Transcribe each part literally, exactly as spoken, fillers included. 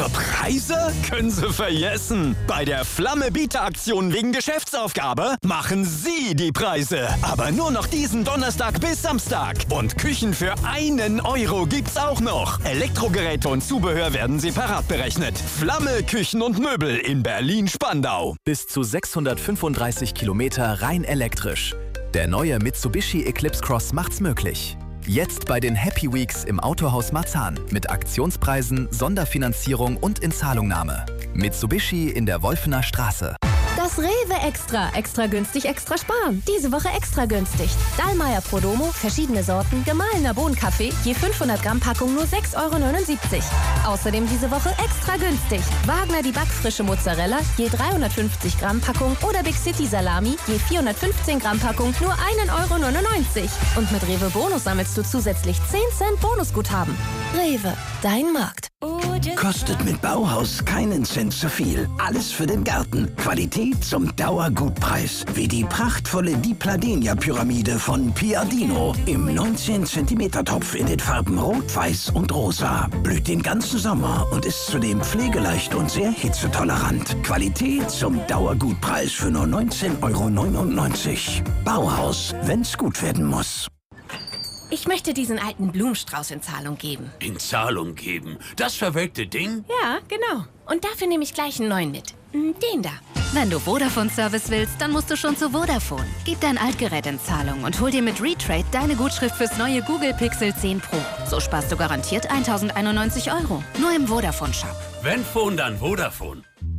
Ihre Preise können Sie vergessen. Bei der Flamme-Bieter-Aktion wegen Geschäftsaufgabe machen Sie die Preise. Aber nur noch diesen Donnerstag bis Samstag. Und Küchen für einen Euro gibt's auch noch. Elektrogeräte und Zubehör werden separat berechnet. Flamme Küchen und Möbel in Berlin-Spandau. Bis zu sechshundertfünfunddreißig Kilometer rein elektrisch. Der neue Mitsubishi Eclipse Cross macht's möglich. Jetzt bei den Happy Weeks im Autohaus Marzahn mit Aktionspreisen, Sonderfinanzierung und Inzahlungnahme. Mitsubishi in der Wolfener Straße. Das Rewe Extra. Extra günstig, extra sparen. Diese Woche extra günstig. Dallmayr Prodomo, verschiedene Sorten, gemahlener Bohnenkaffee, je fünfhundert Gramm Packung nur sechs Euro neunundsiebzig. Außerdem diese Woche extra günstig. Wagner die backfrische Mozzarella, je dreihundertfünfzig Gramm Packung oder Big City Salami, je vierhundertfünfzehn Gramm Packung nur ein Euro neunundneunzig. Und mit Rewe Bonus sammelst du zusätzlich zehn Cent Bonusguthaben. Rewe, dein Markt. Kostet mit Bauhaus keinen Cent zu viel. Alles für den Garten. Qualität zum Dauergutpreis. Wie die prachtvolle Di Pladenia-Pyramide von Piadino. Im neunzehn Zentimeter Topf in den Farben Rot, Weiß und Rosa. Blüht den ganzen Sommer und ist zudem pflegeleicht und sehr hitzetolerant. Qualität zum Dauergutpreis für nur neunzehn Euro neunundneunzig. Bauhaus, wenn's gut werden muss. Ich möchte diesen alten Blumenstrauß in Zahlung geben. In Zahlung geben? Das verwelkte Ding? Ja, genau. Und dafür nehme ich gleich einen neuen mit. Den da. Wenn du Vodafone-Service willst, dann musst du schon zu Vodafone. Gib dein Altgerät in Zahlung und hol dir mit Retrade deine Gutschrift fürs neue Google Pixel zehn Pro. So sparst du garantiert eintausendeinundneunzig Euro. Nur im Vodafone-Shop. Wenn Phone, dann Vodafone.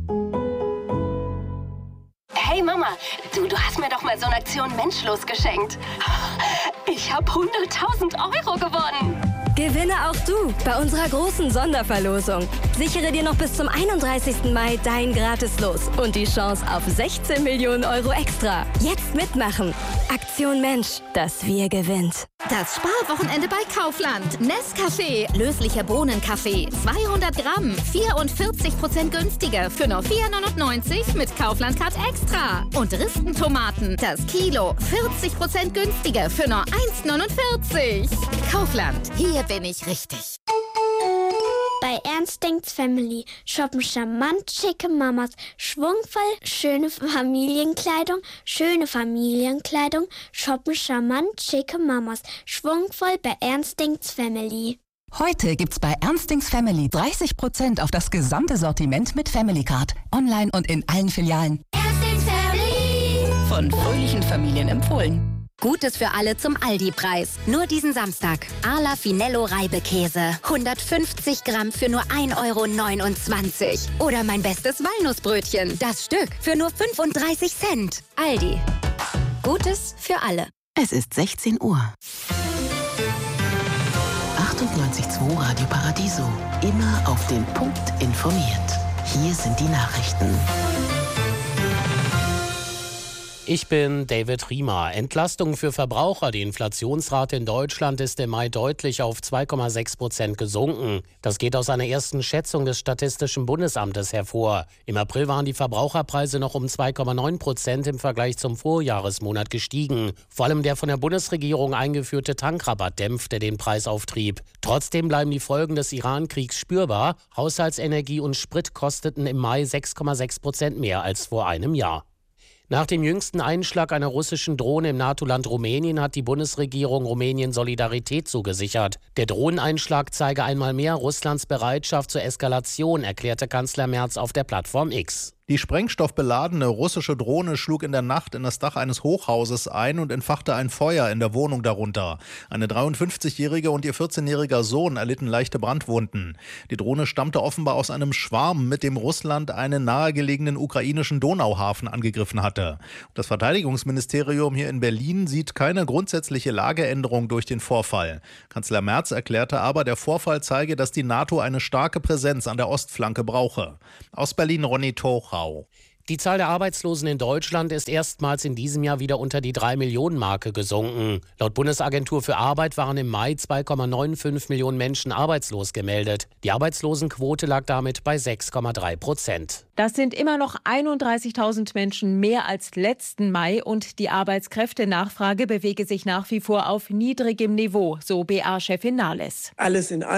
Hey Mama, du, du hast mir doch mal so eine Aktion Menschlos geschenkt. Ich habe hunderttausend Euro gewonnen. Gewinne auch du bei unserer großen Sonderverlosung. Sichere dir noch bis zum einunddreißigsten Mai dein Gratis-Los und die Chance auf sechzehn Millionen Euro extra. Jetzt mitmachen. Aktion Mensch, das Wir gewinnt. Das Sparwochenende bei Kaufland. Nescafé, löslicher Bohnenkaffee, zweihundert Gramm, vierundvierzig Prozent günstiger für nur vier neunundneunzig mit Kaufland Card Extra. Und Ristentomaten, das Kilo, vierzig Prozent günstiger für nur eins neunundvierzig. Kaufland, hier bin ich richtig. Bei Ernst Denkt's Family shoppen charmant schicke Mamas, schwungvoll schöne Familienkleidung, schöne Familienkleidung, shoppen charmant schicke Mamas, schwungvoll bei Ernst Denkt's Family. Heute gibt's bei Ernst Denkt's Family dreißig Prozent auf das gesamte Sortiment mit Family Card. Online und in allen Filialen. Ernst Denkt's Family. Von fröhlichen Familien empfohlen. Gutes für alle zum Aldi-Preis. Nur diesen Samstag. Ala Finello Reibekäse. hundertfünfzig Gramm für nur ein Euro neunundzwanzig. Oder mein bestes Walnussbrötchen. Das Stück für nur fünfunddreißig Cent. Aldi. Gutes für alle. Es ist sechzehn Uhr. achtundneunzig Komma zwei Radio Paradiso. Immer auf den Punkt informiert. Hier sind die Nachrichten. Ich bin David Riemer. Entlastung für Verbraucher. Die Inflationsrate in Deutschland ist im Mai deutlich auf zwei Komma sechs Prozent gesunken. Das geht aus einer ersten Schätzung des Statistischen Bundesamtes hervor. Im April waren die Verbraucherpreise noch um zwei Komma neun Prozent im Vergleich zum Vorjahresmonat gestiegen. Vor allem der von der Bundesregierung eingeführte Tankrabatt dämpfte den Preisauftrieb. Trotzdem bleiben die Folgen des Iran-Kriegs spürbar. Haushaltsenergie und Sprit kosteten im Mai sechs Komma sechs Prozent mehr als vor einem Jahr. Nach dem jüngsten Einschlag einer russischen Drohne im NATO-Land Rumänien hat die Bundesregierung Rumänien Solidarität zugesichert. Der Drohneneinschlag zeige einmal mehr Russlands Bereitschaft zur Eskalation, erklärte Kanzler Merz auf der Plattform X. Die sprengstoffbeladene russische Drohne schlug in der Nacht in das Dach eines Hochhauses ein und entfachte ein Feuer in der Wohnung darunter. Eine dreiundfünfzigjährige und ihr vierzehnjähriger Sohn erlitten leichte Brandwunden. Die Drohne stammte offenbar aus einem Schwarm, mit dem Russland einen nahegelegenen ukrainischen Donauhafen angegriffen hatte. Das Verteidigungsministerium hier in Berlin sieht keine grundsätzliche Lageänderung durch den Vorfall. Kanzler Merz erklärte aber, der Vorfall zeige, dass die NATO eine starke Präsenz an der Ostflanke brauche. Aus Berlin Ronny Tochau. Die Zahl der Arbeitslosen in Deutschland ist erstmals in diesem Jahr wieder unter die drei Millionen Marke gesunken. Laut Bundesagentur für Arbeit waren im Mai zwei Komma fünfundneunzig Millionen Menschen arbeitslos gemeldet. Die Arbeitslosenquote lag damit bei sechs Komma drei Prozent. Das sind immer noch einunddreißigtausend Menschen mehr als letzten Mai und die Arbeitskräftenachfrage bewege sich nach wie vor auf niedrigem Niveau, so B A-Chefin Nahles. Alles in allem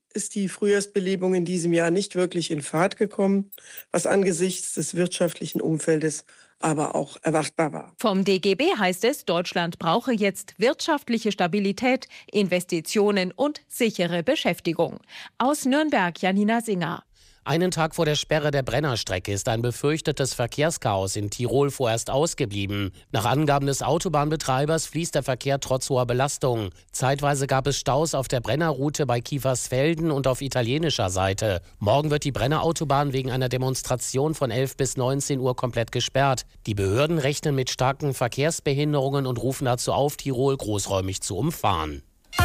ist die Frühjahrsbelebung in diesem Jahr nicht wirklich in Fahrt gekommen, was angesichts des wirtschaftlichen Umfeldes aber auch erwartbar war. Vom D G B heißt es, Deutschland brauche jetzt wirtschaftliche Stabilität, Investitionen und sichere Beschäftigung. Aus Nürnberg, Janina Singer. Einen Tag vor der Sperre der Brennerstrecke ist ein befürchtetes Verkehrschaos in Tirol vorerst ausgeblieben. Nach Angaben des Autobahnbetreibers fließt der Verkehr trotz hoher Belastung. Zeitweise gab es Staus auf der Brennerroute bei Kiefersfelden und auf italienischer Seite. Morgen wird die Brennerautobahn wegen einer Demonstration von elf bis neunzehn Uhr komplett gesperrt. Die Behörden rechnen mit starken Verkehrsbehinderungen und rufen dazu auf, Tirol großräumig zu umfahren.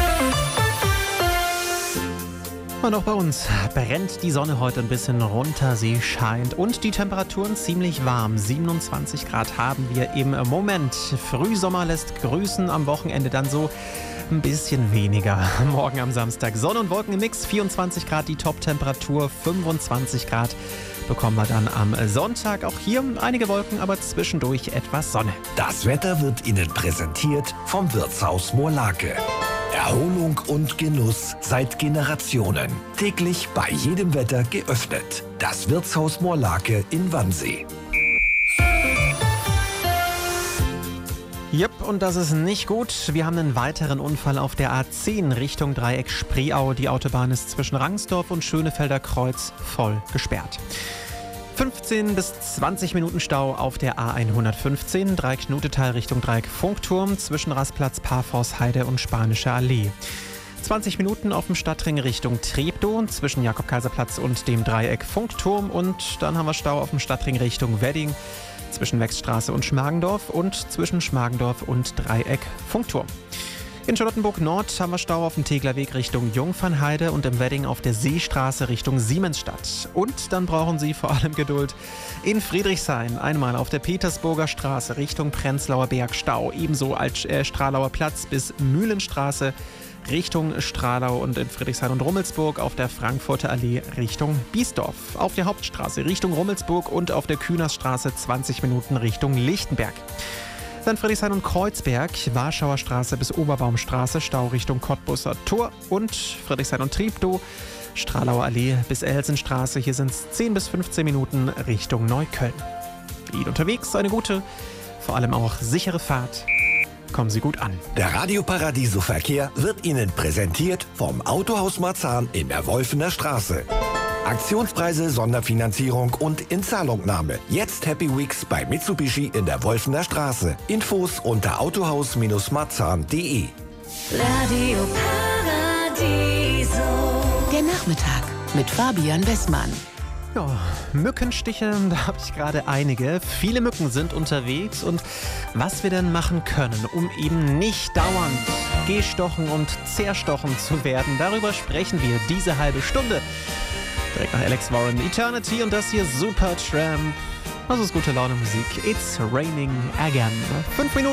Und auch bei uns brennt die Sonne heute ein bisschen runter, sie scheint und die Temperaturen ziemlich warm. siebenundzwanzig Grad haben wir im Moment. Frühsommer lässt grüßen, am Wochenende dann so ein bisschen weniger. Morgen am Samstag Sonne und Wolken im Mix, vierundzwanzig Grad die Top-Temperatur, fünfundzwanzig Grad bekommen wir dann am Sonntag. Auch hier einige Wolken, aber zwischendurch etwas Sonne. Das Wetter wird Ihnen präsentiert vom Wirtshaus Moorlake. Erholung und Genuss seit Generationen. Täglich bei jedem Wetter geöffnet. Das Wirtshaus Moorlake in Wannsee. Jupp, und das ist nicht gut. Wir haben einen weiteren Unfall auf der A zehn Richtung Dreieck Spreeau. Die Autobahn ist zwischen Rangsdorf und Schönefelder Kreuz voll gesperrt. fünfzehn bis zwanzig Minuten Stau auf der A hundertfünfzehn, Dreieck Schnutetal Richtung Dreieck Funkturm, zwischen Rastplatz Parforceheide und Spanische Allee. zwanzig Minuten auf dem Stadtring Richtung Treptow, zwischen Jakob-Kaiser-Platz und dem Dreieck Funkturm. Und dann haben wir Stau auf dem Stadtring Richtung Wedding, zwischen Wechsstraße und Schmargendorf und zwischen Schmargendorf und Dreieck Funkturm. In Charlottenburg-Nord haben wir Stau auf dem Teglerweg Richtung Jungfernheide und im Wedding auf der Seestraße Richtung Siemensstadt. Und dann brauchen Sie vor allem Geduld in Friedrichshain. Einmal auf der Petersburger Straße Richtung Prenzlauer Berg Stau, ebenso als äh, Stralauer Platz bis Mühlenstraße Richtung Stralau und in Friedrichshain und Rummelsburg auf der Frankfurter Allee Richtung Biesdorf. Auf der Hauptstraße Richtung Rummelsburg und auf der Kühnersstraße zwanzig Minuten Richtung Lichtenberg. Dann Friedrichshain und Kreuzberg, Warschauer Straße bis Oberbaumstraße, Stau Richtung Cottbusser Tor und Friedrichshain und Treptow, Stralauer Allee bis Elsenstraße. Hier sind es zehn bis fünfzehn Minuten Richtung Neukölln. Ihnen unterwegs eine gute, vor allem auch sichere Fahrt. Kommen Sie gut an. Der Radio Paradiso Verkehr wird Ihnen präsentiert vom Autohaus Marzahn in der Wolfener Straße. Aktionspreise, Sonderfinanzierung und Inzahlungnahme. Jetzt Happy Weeks bei Mitsubishi in der Wolfener Straße. Infos unter autohaus marzahn punkt de. Radio Paradiso. Der Nachmittag mit Fabian Westmann. Ja, Mückenstiche, da habe ich gerade einige. Viele Mücken sind unterwegs und was wir denn machen können, um eben nicht dauernd gestochen und zerstochen zu werden, darüber sprechen wir diese halbe Stunde. Direkt nach Alex Warren, Eternity und das hier Supertramp. Das ist gute Laune Musik. It's raining again. Fünf Minuten